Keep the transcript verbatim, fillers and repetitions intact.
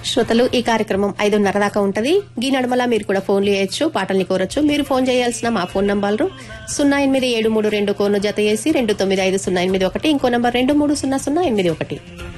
శ్రోతలు ఈ కార్యక్రమం ఐదున్నర దాకా ఉంటది. ఈ నడుమల మీరు కూడా ఫోన్లు చేయొచ్చు, పాటల్ని కోరొచ్చు. మీరు ఫోన్ చేయాల్సిన మా ఫోన్ నంబర్లు సున్నా ఎనిమిది ఏడు మూడు రెండు కోను జత చేసి రెండు తొమ్మిది ఐదు సున్నా ఎనిమిది ఒకటి, ఇంకో నంబర్ రెండు మూడు సున్నా సున్నా ఎనిమిది ఒకటి.